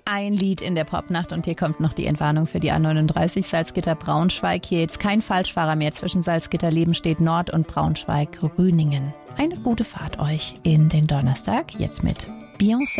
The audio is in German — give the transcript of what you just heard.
Ein Lied in der Popnacht und hier kommt noch die Entwarnung für die A39 Salzgitter-Braunschweig. Hier jetzt kein Falschfahrer mehr. Zwischen Salzgitter-Lebenstedt Nord und Braunschweig-Rüningen. Eine gute Fahrt euch in den Donnerstag. Jetzt mit Beyoncé.